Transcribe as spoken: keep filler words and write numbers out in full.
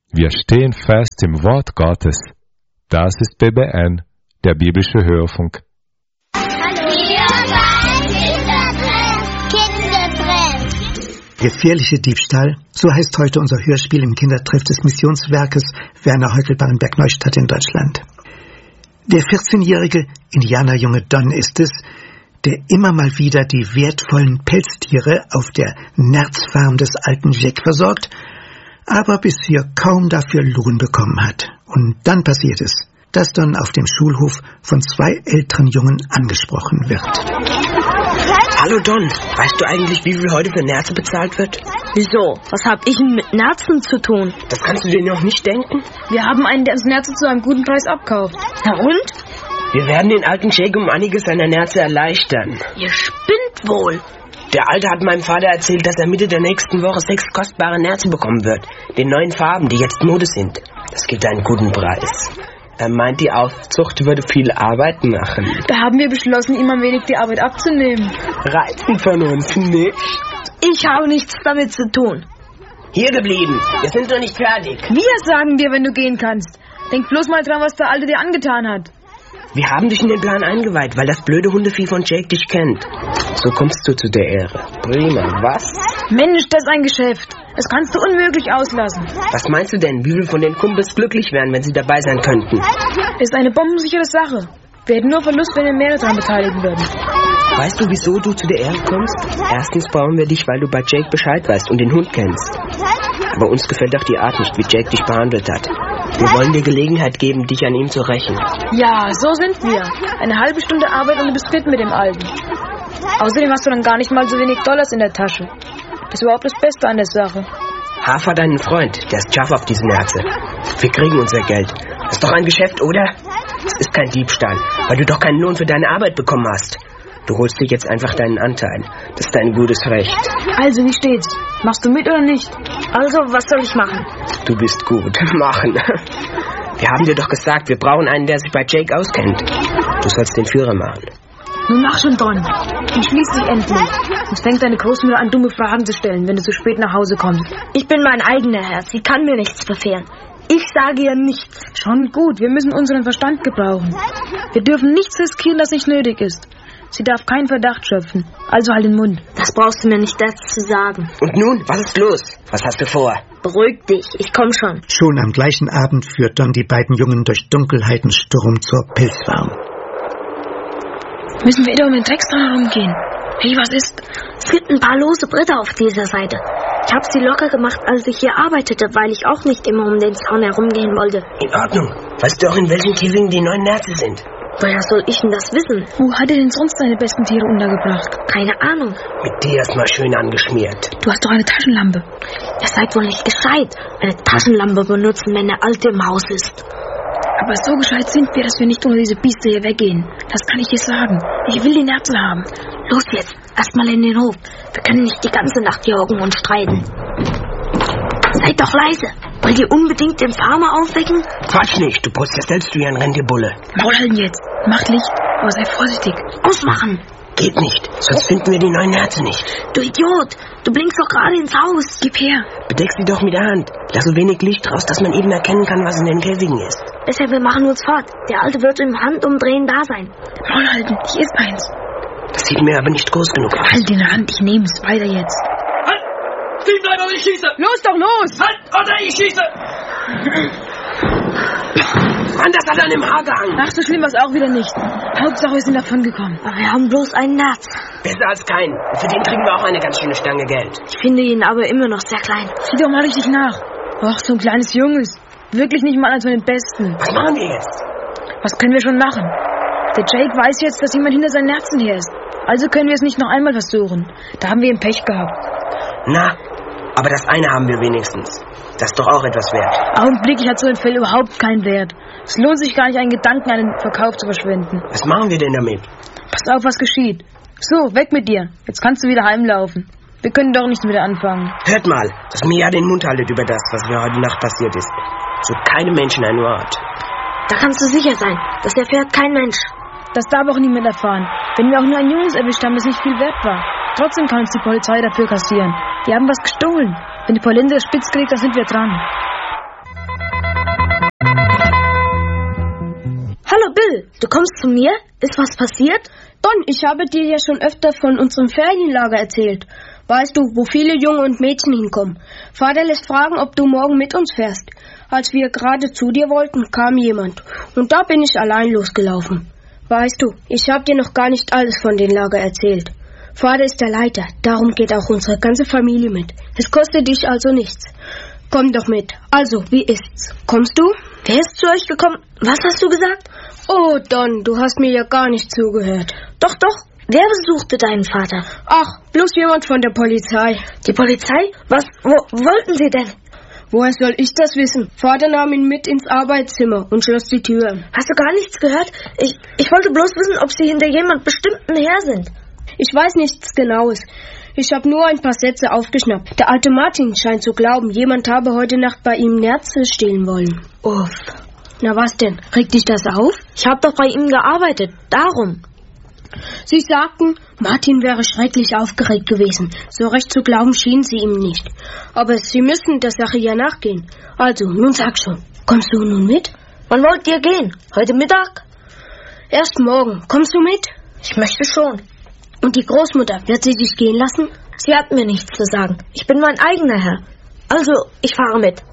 Wir stehen fest im Wort Gottes. Das ist B B N, der biblische Hörfunk. Gefährliche Diebstahl, so heißt heute unser Hörspiel im Kindertreff des Missionswerkes Werner Heukelbahn-Berg Neustadt in Deutschland. Der vierzehnjährige Indianerjunge Don ist es, der immer mal wieder die wertvollen Pelztiere auf der Nerzfarm des alten Jack versorgt, aber bisher kaum dafür Lohn bekommen hat. Und dann passiert es, dass Don auf dem Schulhof von zwei älteren Jungen angesprochen wird. Hallo Don, weißt du eigentlich, wie viel heute für Nerze bezahlt wird? Wieso? Was hab ich denn mit Nerzen zu tun? Das kannst du dir noch nicht denken? Wir haben einen, der uns Nerze zu einem guten Preis abkauft. Na und? Wir werden den alten Jake um einiges seiner Nerze erleichtern. Ihr spinnt wohl. Der Alte hat meinem Vater erzählt, dass er Mitte der nächsten Woche sechs kostbare Nerze bekommen wird. Den neuen Farben, die jetzt Mode sind. Das gibt einen guten Preis. Er meint, die Aufzucht würde viel Arbeit machen. Da haben wir beschlossen, ihm ein wenig die Arbeit abzunehmen. Reizend von uns, nicht? Ich habe nichts damit zu tun. Hier geblieben. Wir sind noch nicht fertig. Wir sagen dir, wenn du gehen kannst. Denk bloß mal dran, was der Alte dir angetan hat. Wir haben dich in den Plan eingeweiht, weil das blöde Hundevieh von Jake dich kennt. So kommst du zu der Ehre. Prima, was? Mensch, das ist ein Geschäft. Das kannst du unmöglich auslassen. Was meinst du denn, wie viele von den Kumpels glücklich wären, wenn sie dabei sein könnten? Das ist eine bombensichere Sache. Wir hätten nur Verlust, wenn wir mehrere daran beteiligen würden. Weißt du, wieso du zu der Ehre kommst? Erstens brauchen wir dich, weil du bei Jake Bescheid weißt und den Hund kennst. Aber uns gefällt auch die Art nicht, wie Jake dich behandelt hat. Wir wollen dir Gelegenheit geben, dich an ihm zu rächen. Ja, so sind wir. Eine halbe Stunde Arbeit und du bist fit mit dem Alten. Außerdem hast du dann gar nicht mal so wenig Dollars in der Tasche. Das ist überhaupt das Beste an der Sache. Hafer deinen Freund, der ist scharf auf diese Nerze. Wir kriegen unser Geld. Das ist doch ein Geschäft, oder? Es ist kein Diebstahl, weil du doch keinen Lohn für deine Arbeit bekommen hast. Du holst dir jetzt einfach deinen Anteil. Das ist dein gutes Recht. Also, wie steht's? Machst du mit oder nicht? Also, was soll ich machen? Du bist gut. Machen. Wir haben dir doch gesagt, wir brauchen einen, der sich bei Jake auskennt. Du sollst den Führer machen. Nun mach schon, Don. Entschließ dich endlich. Sonst fängt deine Großmutter an, dumme Fragen zu stellen, wenn du zu spät nach Hause kommst. Ich bin mein eigener Herr. Sie kann mir nichts befehlen. Ich sage ihr nichts. Schon gut, wir müssen unseren Verstand gebrauchen. Wir dürfen nichts riskieren, das nicht nötig ist. Sie darf keinen Verdacht schöpfen. Also halt den Mund. Das brauchst du mir nicht das zu sagen. Und nun, was ist los? Was hast du vor? Beruhig dich, ich komm schon. Schon am gleichen Abend führt Don die beiden Jungen durch Dunkelheitensturm zur Pilzfarm. Müssen wir wieder um den Dreckstraum herumgehen? Hey, was ist? Es gibt ein paar lose Bretter auf dieser Seite. Ich habe sie locker gemacht, als ich hier arbeitete, weil ich auch nicht immer um den Zaun herumgehen wollte. In Ordnung. Weißt du auch, in welchen Käfigen die neuen Nerze sind? Woher soll ich denn das wissen? Wo hat er denn sonst seine besten Tiere untergebracht? Keine Ahnung. Mit dir erstmal schön angeschmiert. Du hast doch eine Taschenlampe. Ihr seid wohl nicht gescheit. Eine Taschenlampe benutzen, wenn der Alte im Haus ist. Aber so gescheit sind wir, dass wir nicht ohne diese Bieste hier weggehen. Das kann ich dir sagen. Ich will die Nerze haben. Los jetzt, erstmal in den Hof. Wir können nicht die ganze Nacht hier hocken und streiten. Seid doch leise. Wollt ihr unbedingt den Farmer aufwecken? Quatsch nicht, du putzt ja selbst wie ein Rentierbulle. Maul halten jetzt. Mach Licht, aber sei vorsichtig. Ausmachen. Geht nicht, sonst finden wir die neuen Nerze nicht. Du Idiot, du blinkst doch gerade ins Haus. Gib her. Bedeck sie doch mit der Hand. Lass so wenig Licht raus, dass man eben erkennen kann, was in den Käfigen ist. Besser, wir machen uns fort. Der Alte wird im Handumdrehen da sein. Maul halten, hier ist eins. Das sieht mir aber nicht groß genug aus. Halt den Rand, ich nehme es. Weiter jetzt. Halt! Stehen bleiben oder ich schieße! Los doch, los! Halt oder ich schieße! Mann, das hat an dem Haar gehangen. Ach, so schlimm war es auch wieder nicht. Hauptsache, wir sind davon gekommen. Aber wir haben bloß einen Nerz. Besser als keinen. Für den kriegen wir auch eine ganz schöne Stange Geld. Ich finde ihn aber immer noch sehr klein. Sieh doch mal richtig nach. Ach, so ein kleines Junges. Wirklich nicht mal einer von den Besten. Was machen wir jetzt? Was können wir schon machen? Der Jake weiß jetzt, dass jemand hinter seinen Nerzen her ist. Also können wir es nicht noch einmal versuchen. Da haben wir ihm Pech gehabt. Na, aber das eine haben wir wenigstens. Das ist doch auch etwas wert. Augenblicklich hat so ein Fell überhaupt keinen Wert. Es lohnt sich gar nicht, einen Gedanken an den Verkauf zu verschwenden. Was machen wir denn damit? Pass auf, was geschieht. So, weg mit dir. Jetzt kannst du wieder heimlaufen. Wir können doch nicht wieder anfangen. Hört mal, dass mir ja den Mund haltet über das, was mir heute Nacht passiert ist. So keinem Menschen ein Wort. Da kannst du sicher sein. Das erfährt kein Mensch. Das darf auch niemand erfahren. Wenn wir auch nur ein Junges erwischt haben, das nicht viel wert war. Trotzdem kann uns die Polizei dafür kassieren. Die haben was gestohlen. Wenn die Polente spitz kriegt, dann sind wir dran. Du kommst zu mir? Ist was passiert? Don, ich habe dir ja schon öfter von unserem Ferienlager erzählt. Weißt du, wo viele Junge und Mädchen hinkommen. Vater lässt fragen, ob du morgen mit uns fährst. Als wir gerade zu dir wollten, kam jemand. Und da bin ich allein losgelaufen. Weißt du, ich habe dir noch gar nicht alles von dem Lager erzählt. Vater ist der Leiter, darum geht auch unsere ganze Familie mit. Es kostet dich also nichts. Komm doch mit. Also, wie ist's? Kommst du? Wer ist zu euch gekommen? Was hast du gesagt? Oh, Don, du hast mir ja gar nicht zugehört. Doch, doch. Wer besuchte deinen Vater? Ach, bloß jemand von der Polizei. Die Polizei? Was wo, wollten sie denn? Woher soll ich das wissen? Vater nahm ihn mit ins Arbeitszimmer und schloss die Tür. Hast du gar nichts gehört? Ich, ich wollte bloß wissen, ob sie hinter jemand Bestimmten her sind. Ich weiß nichts Genaues. Ich habe nur ein paar Sätze aufgeschnappt. Der alte Martin scheint zu glauben, jemand habe heute Nacht bei ihm Nerze stehlen wollen. Uff. Na was denn? Regt dich das auf? Ich habe doch bei ihm gearbeitet. Darum. Sie sagten, Martin wäre schrecklich aufgeregt gewesen. So recht zu glauben schien sie ihm nicht. Aber sie müssen der Sache ja nachgehen. Also, nun sag schon. Kommst du nun mit? Wann wollt ihr gehen? Heute Mittag? Erst morgen. Kommst du mit? Ich möchte schon. Und die Großmutter, wird sie dich gehen lassen? Sie hat mir nichts zu sagen. Ich bin mein eigener Herr. Also, ich fahre mit.